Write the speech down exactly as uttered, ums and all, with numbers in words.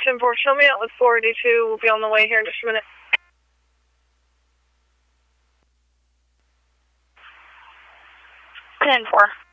ten four, show me out with four eighty-two. We'll be on the way here in just a minute. ten four.